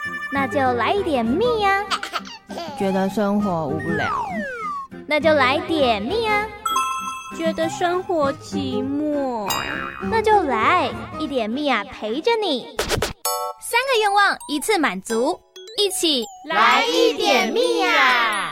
那就来一点蜜呀。 觉得生活无聊， 那就来点蜜啊。 觉得生活寂寞， 那就来一点蜜啊，陪着你。3个愿望一次满足，一起来一点蜜啊！